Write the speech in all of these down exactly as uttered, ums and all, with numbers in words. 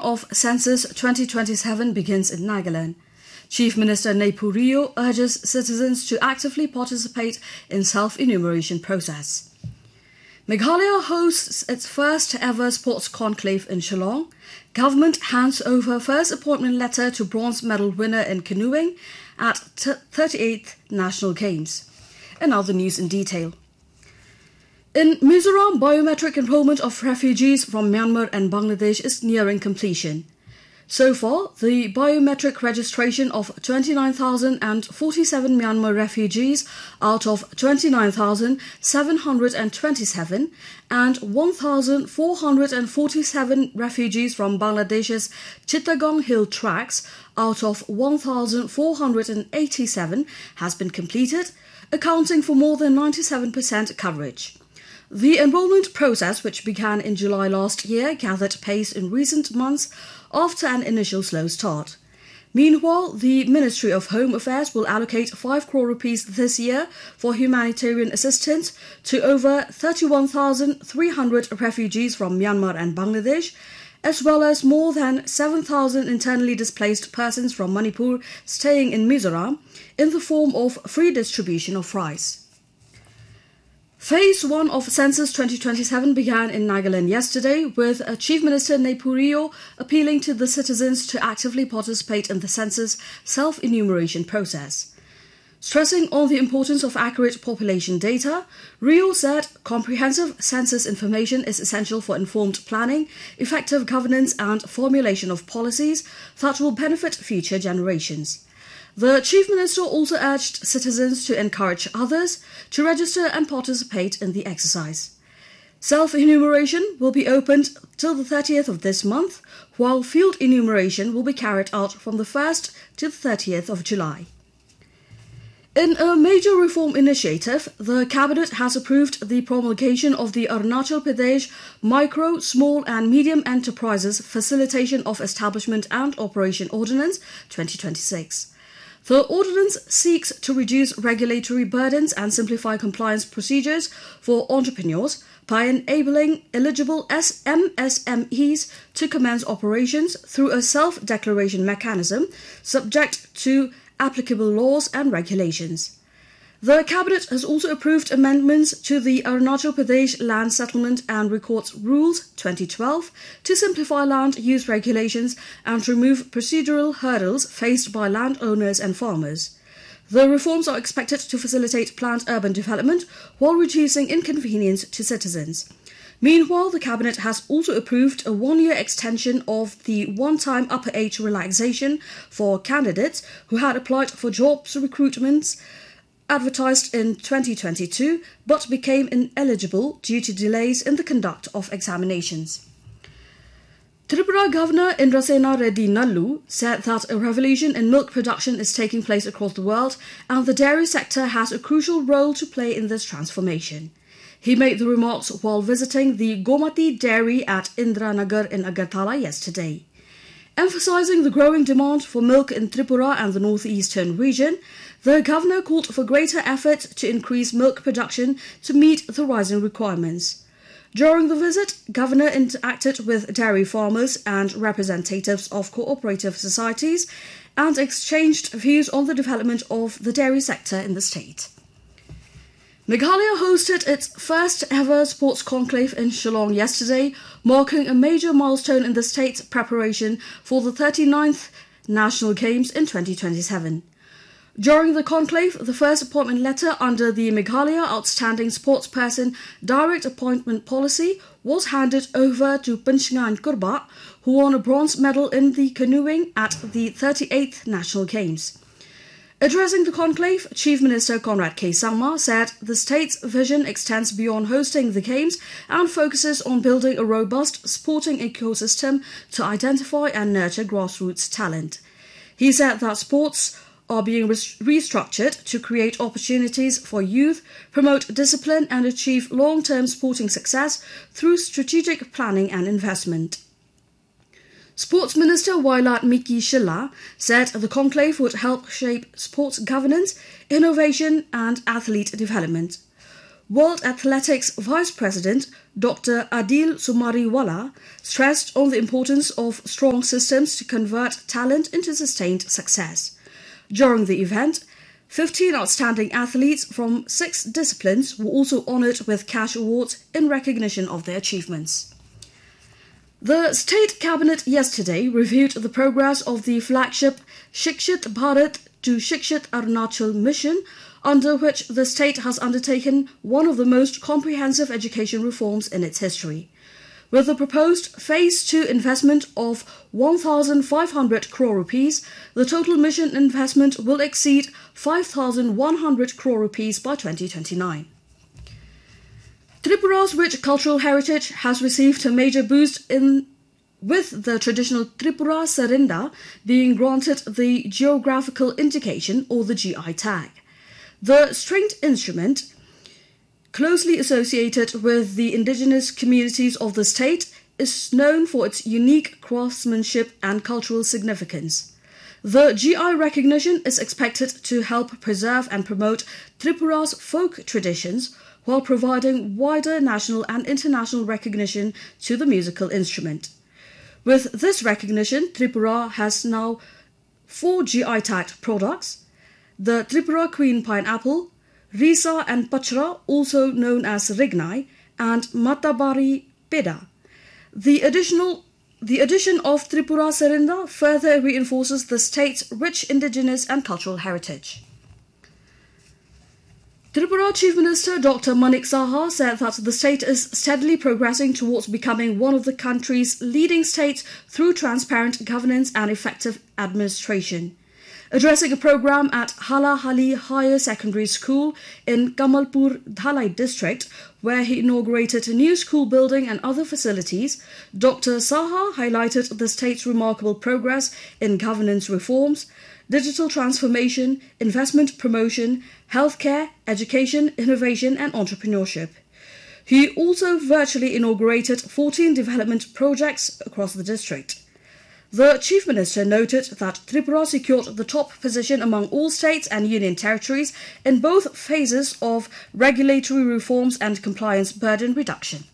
of Census twenty twenty-seven begins in Nagaland. Chief Minister Neiphu Rio urges citizens to actively participate in self-enumeration process. Meghalaya hosts its first ever sports conclave in Shillong. Government hands over first appointment letter to bronze medal winner in canoeing at thirty-eighth National Games. And now the news in detail. In Mizoram, biometric enrollment of refugees from Myanmar and Bangladesh is nearing completion. So far, the biometric registration of twenty-nine thousand forty-seven Myanmar refugees out of twenty-nine thousand seven hundred twenty-seven and one thousand four hundred forty-seven refugees from Bangladesh's Chittagong Hill Tracts out of one thousand four hundred eighty-seven has been completed, accounting for more than ninety-seven percent coverage. The enrollment process, which began in July last year, gathered pace in recent months after an initial slow start. Meanwhile, the Ministry of Home Affairs will allocate five crore rupees this year for humanitarian assistance to over thirty-one thousand three hundred refugees from Myanmar and Bangladesh, as well as more than seven thousand internally displaced persons from Manipur staying in Mizoram, in the form of free distribution of rice. Phase one of Census twenty twenty-seven began in Nagaland yesterday, with Chief Minister Neiphu Rio appealing to the citizens to actively participate in the census self-enumeration process. Stressing on the importance of accurate population data, Rio said comprehensive census information is essential for informed planning, effective governance and formulation of policies that will benefit future generations. The Chief Minister also urged citizens to encourage others to register and participate in the exercise. Self-enumeration will be opened till the thirtieth of this month, while field enumeration will be carried out from the first to the thirtieth of July. In a major reform initiative, the Cabinet has approved the promulgation of the Arunachal Pradesh Micro, Small and Medium Enterprises Facilitation of Establishment and Operation Ordinance twenty twenty-six. The ordinance seeks to reduce regulatory burdens and simplify compliance procedures for entrepreneurs by enabling eligible M S M Es to commence operations through a self-declaration mechanism subject to applicable laws and regulations. The Cabinet has also approved amendments to the Arunachal Pradesh Land Settlement and Records Rules twenty twelve to simplify land use regulations and remove procedural hurdles faced by landowners and farmers. The reforms are expected to facilitate planned urban development while reducing inconvenience to citizens. Meanwhile, the Cabinet has also approved a one-year extension of the one-time upper age relaxation for candidates who had applied for jobs recruitments advertised in twenty twenty-two but became ineligible due to delays in the conduct of examinations. Tripura Governor Indrasena Reddy Nallu said that a revolution in milk production is taking place across the world and the dairy sector has a crucial role to play in this transformation. He made the remarks while visiting the Gomati Dairy at Indranagar in Agartala yesterday. Emphasizing the growing demand for milk in Tripura and the northeastern region, the governor called for greater effort to increase milk production to meet the rising requirements. During the visit, Governor interacted with dairy farmers and representatives of cooperative societies and exchanged views on the development of the dairy sector in the state. Meghalaya hosted its first ever sports conclave in Shillong yesterday, marking a major milestone in the state's preparation for the thirty-ninth National Games in twenty twenty-seven. During the conclave, the first appointment letter under the Meghalaya Outstanding Sportsperson Direct Appointment Policy was handed over to Pinchngan Kurba, who won a bronze medal in the canoeing at the thirty-eighth National Games. Addressing the conclave, Chief Minister Conrad K. Sangma said the state's vision extends beyond hosting the Games and focuses on building a robust sporting ecosystem to identify and nurture grassroots talent. He said that sports are being restructured to create opportunities for youth, promote discipline and achieve long-term sporting success through strategic planning and investment. Sports Minister Wailat Miki Shilla said the conclave would help shape sports governance, innovation and athlete development. World Athletics Vice President Doctor Adil Sumariwala stressed on the importance of strong systems to convert talent into sustained success. During the event, fifteen outstanding athletes from six disciplines were also honoured with cash awards in recognition of their achievements. The State Cabinet yesterday reviewed the progress of the flagship Shikshit Bharat to Shikshit Arunachal mission, under which the state has undertaken one of the most comprehensive education reforms in its history. With the proposed Phase two investment of one thousand five hundred crore rupees, the total mission investment will exceed five thousand one hundred crore rupees by twenty twenty-nine. Tripura's rich cultural heritage has received a major boost in with the traditional Tripura Sarinda being granted the Geographical Indication or the G I tag. The stringed instrument, closely associated with the indigenous communities of the state, is known for its unique craftsmanship and cultural significance. The G I recognition is expected to help preserve and promote Tripura's folk traditions while providing wider national and international recognition to the musical instrument. With this recognition, Tripura has now four G I tagged products: the Tripura Queen Pineapple, Risa and Pachra, also known as Rignai, and Matabari Peda. The additional The addition of Tripura Sarinda further reinforces the state's rich indigenous and cultural heritage. Tripura Chief Minister Doctor Manik Saha said that the state is steadily progressing towards becoming one of the country's leading states through transparent governance and effective administration. Addressing a program at Halahali Higher Secondary School in Kamalpur Dhalai district, where he inaugurated a new school building and other facilities, Doctor Saha highlighted the state's remarkable progress in governance reforms, digital transformation, investment promotion, healthcare, education, innovation and entrepreneurship. He also virtually inaugurated fourteen development projects across the district. The Chief Minister noted that Tripura secured the top position among all states and union territories in both phases of regulatory reforms and compliance burden reduction.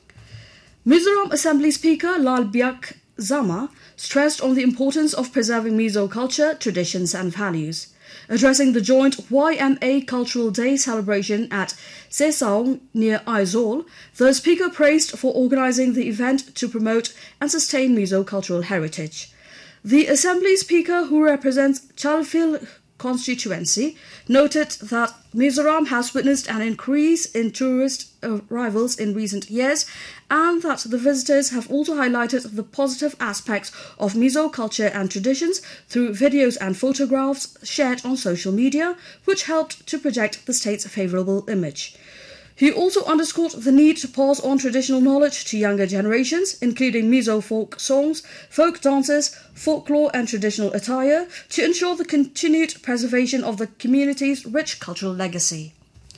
Mizoram Assembly Speaker Lal Byak Zama stressed on the importance of preserving Mizo culture, traditions and values. Addressing the joint Y M A Cultural Day celebration at Sesaung near Aizawl, the Speaker praised for organising the event to promote and sustain Mizo cultural heritage. The Assembly Speaker, who represents Chalfil constituency, noted that Mizoram has witnessed an increase in tourist arrivals in recent years and that the visitors have also highlighted the positive aspects of Mizo culture and traditions through videos and photographs shared on social media, which helped to project the state's favourable image. He also underscored the need to pass on traditional knowledge to younger generations, including Mizo folk songs, folk dances, folklore and traditional attire, to ensure the continued preservation of the community's rich cultural legacy.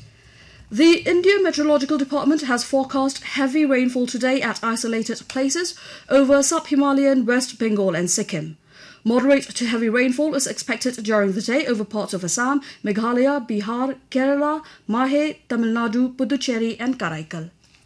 The Indian Meteorological Department has forecast heavy rainfall today at isolated places over sub-Himalayan West Bengal and Sikkim. Moderate to heavy rainfall is expected during the day over parts of Assam, Meghalaya, Bihar, Kerala, Mahe, Tamil Nadu, Puducherry and Karaikal.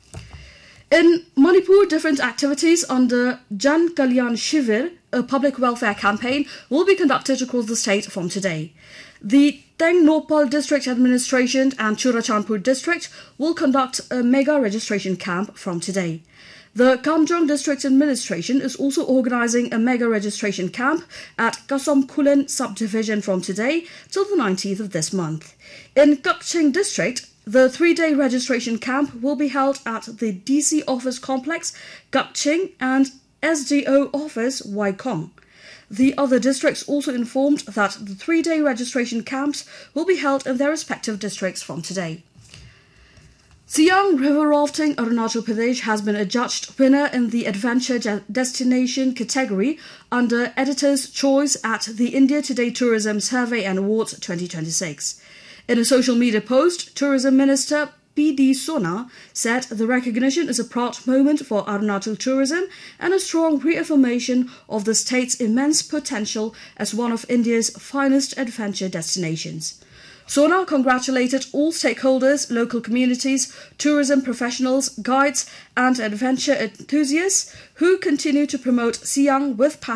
In Manipur, different activities under Jan Kalyan Shivir, a public welfare campaign, will be conducted across the state from today. The Tengnopal District Administration and Churachandpur District will conduct a mega registration camp from today. The Kamjong District Administration is also organising a mega registration camp at Kasomkulen subdivision from today till the nineteenth of this month. In Kukching District, the three-day registration camp will be held at the D C Office Complex, Kukching, and S D O Office, Waikong. The other districts also informed that the three-day registration camps will be held in their respective districts from today. Siang River Rafting Arunachal Pradesh has been adjudged winner in the Adventure Destination category under Editor's Choice at the India Today Tourism Survey and Awards twenty twenty-six. In a social media post, Tourism Minister P D Sona said the recognition is a proud moment for Arunachal tourism and a strong reaffirmation of the state's immense potential as one of India's finest adventure destinations. Sona congratulated all stakeholders, local communities, tourism professionals, guides and adventure enthusiasts who continue to promote Siang with passion